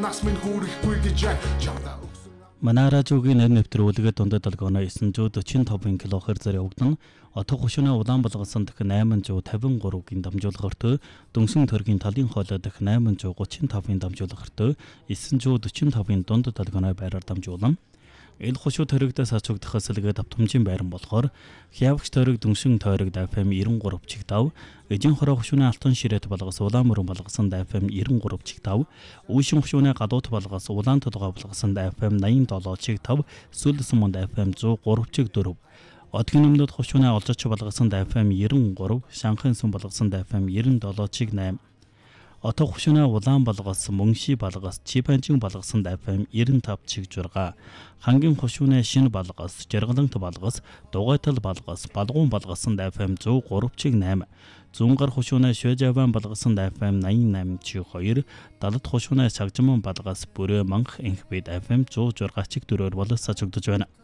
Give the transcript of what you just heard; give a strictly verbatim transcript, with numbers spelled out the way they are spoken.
нас минь хүүрэхгүй гэж чамдаа Манааражуугийн нэр нэвтрүүлгээ дундад долгооно нine forty-five килохерцээр явагдан отго хушуунаа улаан болгосон дэх eight fifty-three-гийн дамжуулахарт дөнгсөн төргийн талын хоолой дэх eight thirty-five-ийн дамжуулахарт nine forty-five-ийн дунд долгооно байраар дамжуулан эл хушуу төрөгдөөс ачугдахаас илгээд автомжийн байран болохоор хявагч төрөг дүншин тойрогд эф эм ninety-three чиг five эжин хороо хушууны алтан ширээт болгос улаан мөрөн болгосон эф эм ninety-three чиг five үүшин хушууны гадуут болгос улаан толгой болгосон эф эм ninety-seven чиг five сүлс мунд эф эм one oh three чиг four одгийн өмнөд хушууны олжоч болгосон эф эм ninety-three шанхын сүм болгосон эф эм ninety-seven чиг eight отго хушуунаа улаан болгоос мөнши болгоос чипанчин болгосон эф эм ninety-five чиг six хамгийн хушуунаа шин болгоос жаргалант болгоос дугуйтал болгоос балгуун болгосон эф эм one oh three чиг eight зунгар хушуунаа шөжаван болгосон эф эм ninety-eight чиг two далд хушуунаа сагжман болгоос бүрээ манх инх бид эф эм one oh six чиг four-оор боловсруулж байна.